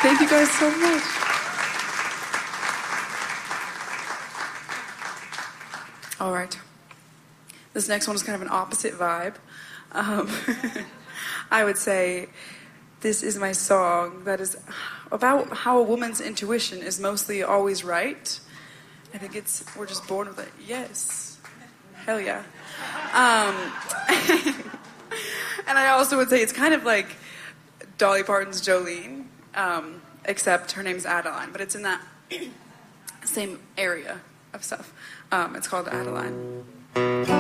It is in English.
Thank you guys so much. All right. This next one is kind of an opposite vibe. I would say this is my song that is about how a woman's intuition is mostly always right. I think we're just born with it. Yes. Hell yeah. And I also would say it's kind of like Dolly Parton's Jolene, except her name's Adeline, but it's in that same area of stuff. It's called Adeline.